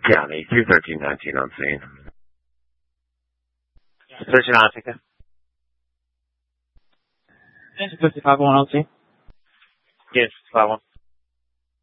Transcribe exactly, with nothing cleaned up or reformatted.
County, two thirteen nineteen on scene. thirteen on, take that. fifty-five one on scene. Yes, fifty-five one.